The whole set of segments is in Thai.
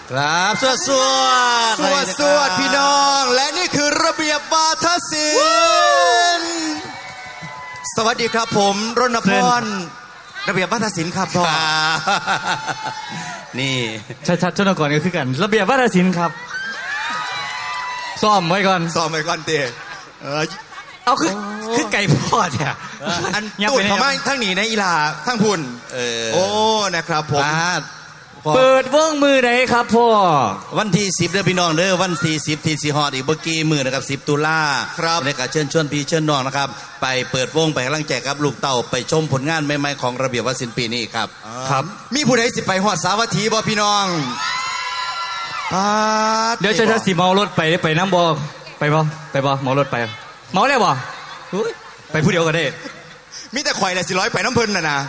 ครับสวดพี่น้องและนี่คือระเบียบวาทศิลป์สวัสดีครับผมรณพรระเบียบวาทศิลป์ครับพ่อนี่ชัดๆชนก่อนก็คือกันระเบียบวาทศิลป์ครับซ้อมไว้ก่อนเตะเอาคือไก่พ่อเนี่ยอันตูดเขาไม่ทั้งหนีในอีลาทั้งพุ่นโอ้นะครับผมเปิดวงมือไหนครับพ่อวันที่10เดือนพี่น้องเด้อวันที่10ที่สีฮอดอีกเมื่อกี้มือนะครับ10ตุลาครับในการเชิญชวนพี่เชิญน้องนะครับไปเปิดวงไปกำลังใจกับลูกเต่าไปชมผลงานใหม่ๆของระเบียบวาทศิลป์ปีนี้ครับมีผู้ใดสิไปฮอดสาวัตถีบ่พี่น้องเดี๋ยวจะสิเมารถไปน้ำบ่ไปบ่เมารถไปเมาแล้วบ่ไปผู้เดียวก็ได้มีแต่ข่อยแหละสิร้อยไปน้ำเพิ่นนะ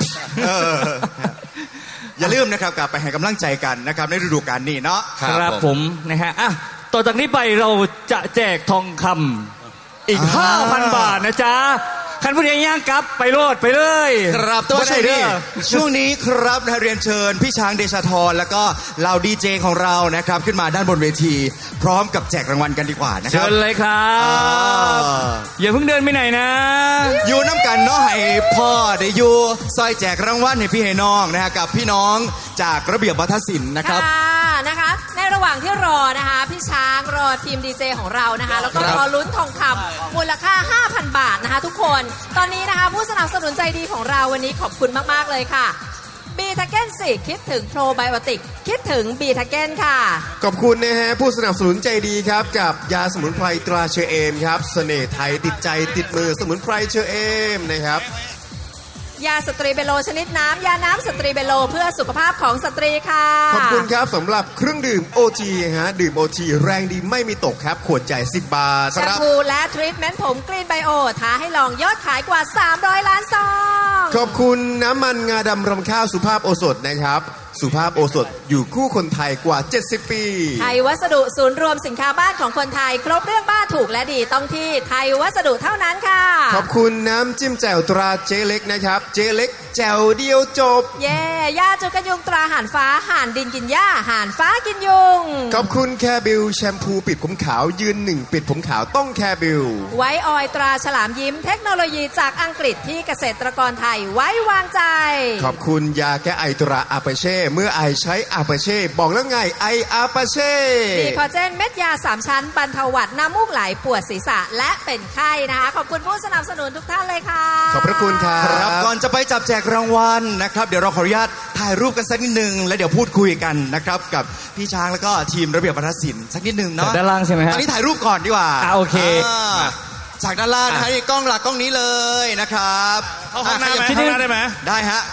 อย่าลืมนะครับกลับไปให้กำลังใจกันนะครับในฤดูกาลนี้เนาะครับผมนะฮะต่อจากนี้ไปเราจะแจกทองคำอีก 5,000 บาทนะจ๊ะคันผู้ใดย่างกลับไปโลดไปเลยครับตัวช่วงนี้ครับเรียนเชิญพี่ช้างเดชธรแล้วก็เหล่าดีเจของเรานะครับขึ้นมาด้านบนเวทีพร้อมกับแจกรางวัลกันดีกว่านะครับเชิญเลยครับอย่าเพิ่งเดินไปไหนนะอยู่น้ำกันเนาะให้พ่อได้อยู่ซอยแจกรางวัลให้พี่ให้น้องนะฮะกับพี่น้องจากระเบียบวาทศิลป์นะครับนะคะในระหว่างที่รอนะคะพี่ช้างรอทีมดีเจของเรานะคะแล้วก็รอลุ้นทองคำมูลค่า 5,000 บาทนะคะทุกคนตอนนี้นะคะผู้สนับสนุนใจดีของเราวันนี้ขอบคุณมากๆเลยค่ะบีทาเก้นสิคิดถึงโปรไบโอติกคิดถึงบีทาเก้นค่ะขอบคุณนะฮะผู้สนับสนุนใจดีครับกับยาสมุนไพรตราเชอเอมครับเสน่ห์ไทยติดใจติดมือสมุนไพรเชอเอมนะครับยาสตรีเบโลชนิดน้ำยาน้ำสตรีเบโลเพื่อสุขภาพของสตรีค่ะขอบคุณครับสำหรับเครื่องดื่ม OT ฮะดื่ม OT แรงดีไม่มีตกครับขวดใหญ่10 บาทแชมพูและทรีทเมนต์ผมกรีนไบโอท้าให้ลองยอดขายกว่า300 ล้านซองขอบคุณน้ำมันงาดำรำข้าวสุภาพโอสถนะครับสุภาพโอสถอยู่คู่คนไทยกว่า70 ปีไทยวัสดุศูนย์รวมสินค้าบ้านของคนไทยครบเรื่องบ้านถูกและดีต้องที่ไทยวัสดุเท่านั้นค่ะขอบคุณน้ำจิ้มแจ่วตราเจเล็กนะครับเจเล็กแจ่วเดียวจบเย่ย่าจุกยุงตราห่านฟ้าห่านดินกินหญ้าห่านฟ้ากินยุงขอบคุณแคบิลแชมพูปิดผมขาวยืนหนึ่งปิดผมขาวต้องแคบิลไว้ออยตราฉลามยิ้มเทคโนโลยีจากอังกฤษที่เกษตรกรไทยไว้วางใจขอบคุณยาแก้ไอตราอาปาเช่เมื่อไอใช้อาปาเช่บอกแล้วไงไออาปาเช่ดีคอเจนเม็ดยา3ชั้นบรรเทาหวัดน้ำมูกไหลปวดศีรษะและเป็นไข้นะคะขอบคุณผู้สนับสนุนทุกท่านเลยค่ะขอบพระคุณครับก่อนจะไปจับแจกรางวัลนะครับเดี๋ยวเราขออนุญาตถ่ายรูปกันสักนิดนึงแล้วเดี๋ยวพูดคุยกันนะครับกับพี่ช้างแล้วก็ทีมระเบียบวาทศิลป์สักนิดนึงเนาะด้านล่างใช่ไหมฮะตอนนี้ถ่ายรูปก่อนดีกว่าโอเคจากด้านล่างนะฮะกล้องหลักกล้องนี้เลยนะครับเข้าข้างหน้าได้ไหมได้ฮะ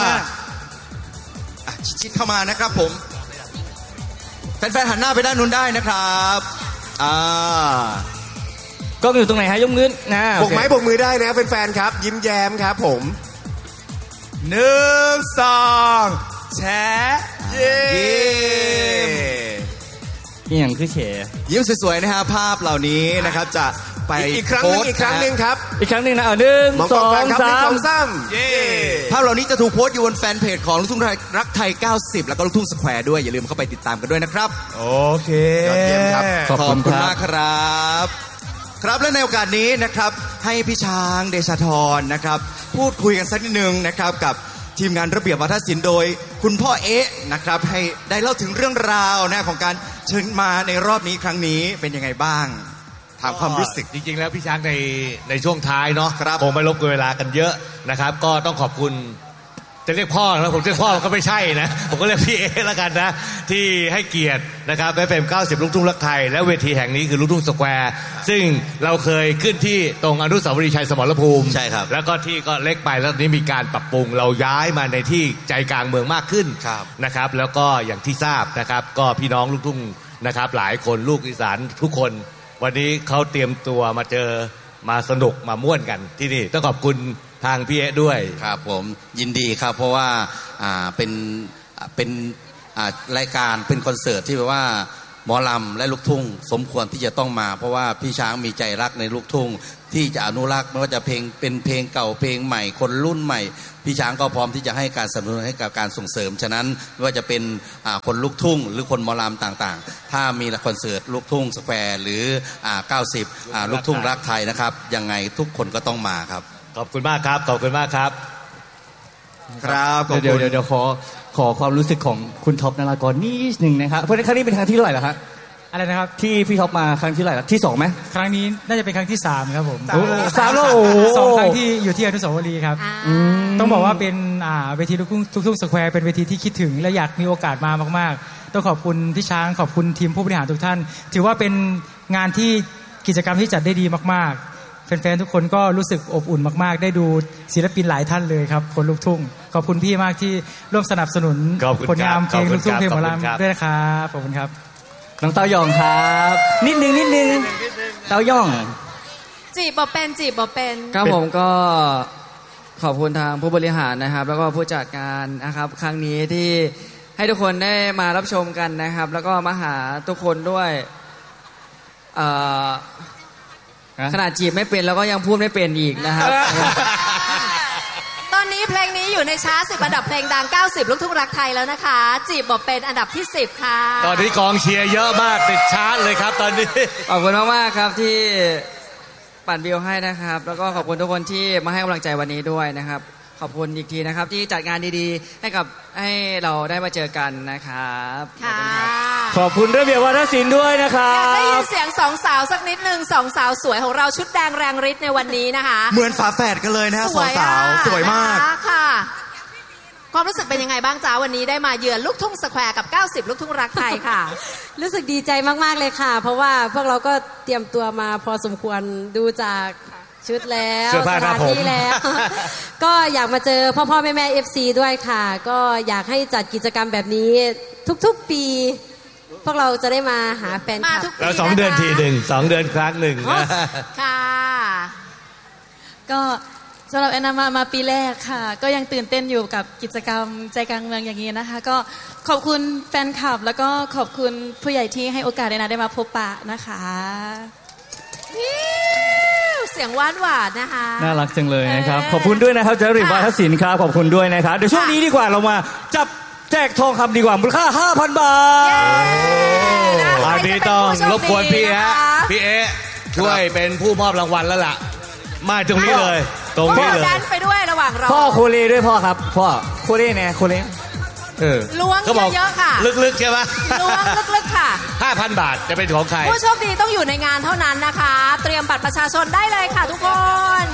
ชิดเข้ามานะครับผมแฟนๆหันหน้าไปด้านนู้นได้นะครับกล้องอยู่ตรงไหนฮะยกมือนะบกไม้บกมือได้นะแฟนๆครับยิ้มแย้มครับผม 1 2แชะเย้นี่อย่างคือแฉยิ้มสวยๆนะฮะภาพเหล่านี้นะครับจะไปอีกครั้งนึงครับอีกครั้งนึงนะ 1 2 3 เย้ภาพเหล่านี้จะถูกโพสต์อยู่บนแฟนเพจของลูกทุ่งรักไทย90แล้วก็ลูกทุ่งสแควร์ด้วยอย่าลืมเข้าไปติดตามกันด้วยนะครับโอเคยอดเยี่ยมครับขอบคุณมากครับครับและในโอกาสนี้นะครับให้พี่ช้างเดชธรนะครับพูดคุยกันสักนิดนึงนะครับกับทีมงานระเบียบวาทศิลป์โดยคุณพ่อเอ๊ะนะครับให้ได้เล่าถึงเรื่องราวนะของการเชิญมาในรอบนี้ครั้งนี้เป็นยังไงบ้างถามความรู้สึกจริงๆแล้วพี่ช้างในช่วงท้ายเนาะคงไม่รบกวนเวลากันเยอะนะครับก็ต้องขอบคุณจะเรียกพ่อแล้วผมเรียกพ่อก็ไม่ใช่นะผมก็เรียกพี่เอ๊ะแล้วกันนะที่ให้เกียรตินะครับได้เป็น90ลูกทุ่งรักไทยและเวทีแห่งนี้คือลูกทุ่งสแควร์ซึ่งเราเคยขึ้นที่ตรงอนุสาวรีย์ชัยสมรภูมิใช่ครับแล้วก็ที่ก็เล็กไปแล้วนี้มีการปรับปรุงเราย้ายมาในที่ใจกลางเมืองมากขึ้นนะครับแล้วก็อย่างที่ทราบนะครับก็พี่น้องลูกทุ่งนะครับหลายคนลูกอีสานทุกคนวันนี้เขาเตรียมตัวมาเจอมาสนุกมาม่วนกันที่นี่ต้องขอบคุณทางพี่เอ๊ะด้วยครับผมยินดีครับเพราะว่าเป็นรายการเป็นคอนเสิร์ตที่แบบว่าหมอลำและลูกทุ่งสมควรที่จะต้องมาเพราะว่าพี่ช้างมีใจรักในลูกทุ่งที่จะอนุรักษ์ไม่ว่าจะเป็นเพลงเก่าเพลงใหม่คนรุ่นใหม่พี่ช้างก็พร้อมที่จะให้การสนับสนุนให้กับการส่งเสริมฉะนั้นไม่ว่าจะเป็นคนลูกทุ่งหรือคนหมอลำต่างๆถ้ามีคอนเสิร์ตลูกทุ่งสแควร์หรือ90ลูกทุ่งรักไทยนะครับยังไงทุกคนก็ต้องมาครับขอบคุณมากครับขอบคุณมากครับครับเดี๋ยวขอความรู้สึกของคุณท็อปนารากรนิดนึงนะครับเพราะครั้งนี้เป็นครั้งที่เท่าไหร่แล้วครับอะไรนะครับที่พี่ท็อปมาครั้งที่เท่าไหร่แล้วที่2ไหมครั้งนี้น่าจะเป็นครั้งที่3ครับผม 3แล้ว 2ครั้งที่อยู่ที่อนุสาวรีย์ครับต้องบอกว่าเป็นเวทีลูกทุ่งสแควร์เป็นเวทีที่คิดถึงและอยากมีโอกาสมามากๆต้องขอบคุณพี่ช้างขอบคุณทีมผู้บริหารทุกท่านถือว่าเป็นงานที่กิจกรรมที่จัดได้ดีมากๆแฟนๆทุกคนก็รู้สึกอบอุ่นมากๆได้ดูศิลปินหลายท่านเลยครับคนลูกทุ่งขอบคุณพี่มากที่ร่วมสนับสนุนผลงานเพลงลูกทุ่งเพลงหมอลำด้วยนะครับขอบคุณครับน้องเต้ายองครับนิดนึงเต้ายองจีบบ่เป็นครับผมก็ขอบคุณทางผู้บริหารนะครับแล้วก็ผู้จัดการนะครับครั้งนี้ที่ให้ทุกคนได้มารับชมกันนะครับแล้วก็มาหาทุกคนด้วยขนาดจีบไม่เป็นแล้วก็ยังพูดไม่เป็นอีกนะครับตอนนี้เพลงนี้อยู่ในชาร์ต10อันดับเพลงดัง90ลูกทุ่งรักไทยแล้วนะคะจีบบ่เป็นอันดับที่10ค่ะตอนนี้กองเชียร์เยอะมากติดชาร์ตเลยครับตอนนี้ขอบคุณมากๆครับที่ปั่นวิวให้นะครับแล้วก็ขอบคุณทุกคนที่มาให้กำลังใจวันนี้ด้วยนะครับขอบคุณอีกทีนะครับที่จัดงานดีๆให้เราได้มาเจอกันนะครับขอบคุณระเบียบวาทศิลป์ด้วยนะครับอยากได้ยินเสียง2 สาวสักนิดนึง2 สาวสวยของเราชุดแดงแรงฤทธิ์ในวันนี้นะคะเหมือนฝาแฝดกันเลยนะฮะ2 สาวสวยมากค่ะความรู้สึกเป็นยังไงบ้างจ้าวันนี้ได้มาเยือนลูกทุ่งสแควร์กับ90ลูกทุ่งรักไทยค่ะรู้สึกดีใจมากๆเลยค่ะเพราะว่าพวกเราก็เตรียมตัวมาพอสมควรดูจากชุดแล้วสถานที่แล้ว ก็อยากมาเจอพ่อแม่FC ด้วยค่ะก็อยากให้จัดกิจกรรมแบบนี้ทุกๆปีพวกเราจะได้มาหาแฟนคลับแล้ว2 เดือนทีหนึ่ง2 เดือนครั้งหนึ่งค่ะก็สำหรับแอนนามาปีแรกค่ะก็ยังตื่นเต้นอยู่กับกิจกรรมใจกลางเมืองอย่างนี้นะคะก็ขอบคุณแฟนคลับแล้วก็ขอบคุณผู้ใหญ่ที่ให้โอกาสแอนนาได้มาพบปะนะคะเสียงหวานนะคะน่ารักจังเลยนะครับขอบคุณด้วยนะครับจริตวาทศิลป์ครับขอบคุณด้วยนะครับเดี๋ยวช่วงนี้ดีกว่าเรามาจับแจกทองคำดีกว่ามูลค่า 5,000 บาทอันนี้ต้องรบกวนพี่เอ๊ช่วยเป็นผู้มอบรางวัลแล้วล่ะมาตรงนี้เลยตรงนี้เลยดันไปด้วยระหว่างเราพ่อโคเลด้วยพ่อครับพ่อโคเลเนี่ยโคเลล้วงเยอะๆค่ะลึกๆใช่ไหมล้วงลึกๆค่ะ 5,000 บาทจะเป็นของใครผู้โชคดีต้องอยู่ในงานเท่านั้นนะคะเตรียมบัตรประชาชนได้เลยค่ะทุกคน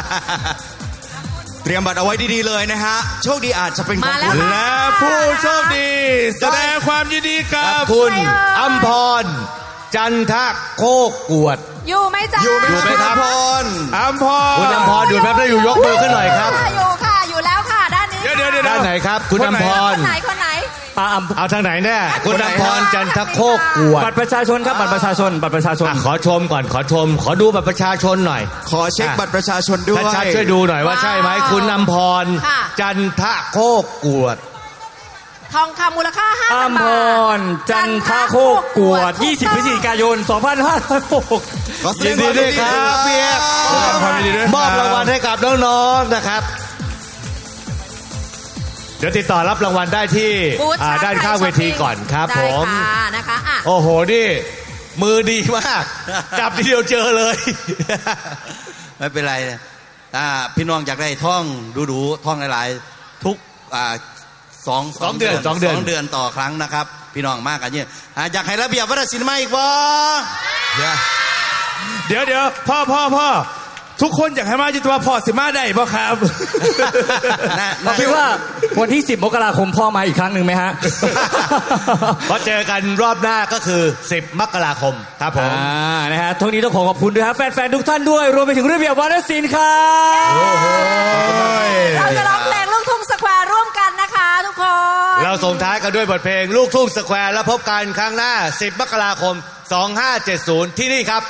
เตรียมบัตรเอาไว้ดีๆเลยนะฮะโชคดีอาจจะเป็นของคุณและผู้โชคดีแสดงความยินดีกับคุณอัมพรจันทะโคกกวดอยู่ไหมจ๊ะอยู่ไหมครับอัมพรคุณอัมพรอยู่แป๊บได้อยู่ยกมือขึ้นหน่อยครับอยู่ค่ะอยู่แล้วค่ะด้านนี้เดี๋ยวด้านไหนครับคุณอัมพรคนไหนเอาทางไหนแน่คุณอัมพรจันทะโคกกวดบัตรประชาชนครับบัตรประชาชนขอชมก่อนขอดูบัตรประชาชนหน่อยขอเช็คบัตรประชาชนด้วยชัดช่วยดูหน่อยว่าใช่ไหมคุณอัมพรจันทะโคกกวดทองคำมูลค่า 5,000 บาทอัมพรจันทะโคกกวด20 พฤศจิกายน 2566 ยินดีด้วยครับพี่เอ๊มอบรางวัลให้กับน้องๆนะครับเดี๋ยวติดต่อรับรางวัลได้ที่ด้านข้างเวทีก่อนครับผมนะคะโอ้โหนี่มือดีมากจับทีเดียวเจอเลยไม่เป็นไรถ้าพี่น้องอยากได้ท่องดูท่องหลายๆทุก2 เดือนต่อครั้งนะครับพี่น้องมากกันเนี่ยอยากให้ระเบียบวาทศิลป์มาอีกบ่เดี๋ยวพ่อทุกคนอยากให้มาจิตว่าพ่อสิมาได้บ่ครับคิดว่าวันที่10 มกราคมพ่อมาอีกครั้งหนึ่งไหมฮะพอเจอกันรอบหน้าก็คือ10 มกราคมครับผมนะฮะทั้งนี้ต้องขอบคุณด้วยครับแฟนๆทุกท่านด้วยรวมไปถึงระเบียบวาทศิลป์ครับเราจะร้องเพลงลูกทุ่งสแควร์ร่วมกันนะคะทุกคนเราส่งท้ายกันด้วยบทเพลงลูกทุ่งสแควร์แล้วพบกันครั้งหน้า10 มกราคม 2570ที่นี่ครับ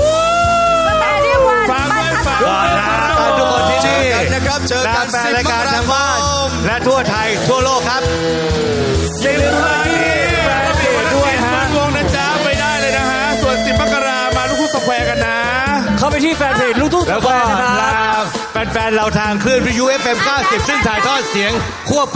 ฟังทุกคนที่นี่นะครับเจอกัน 10 รายการทางบ้านและทั่วไทยทั่วโลกครับ10 รายการด้วยฮะวงนะจ๊ะไปได้เลยนะฮะส่วน10 มกรามาลูกทุ่งสแควร์กันนะเข้าไปที่แฟนเพจลูกทุ่งแล้วก็แฟนๆเราทางคลื่นวิทยุ FM 90 ซึ่งถ่ายทอดเสียงควบ